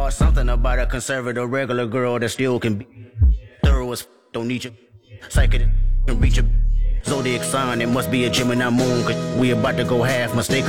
Something about a conservative regular girl that still can be thorough as don't need you. Psychic can reach a zodiac sign. It must be a Gemini moon. 'Cause we about to go half mistake.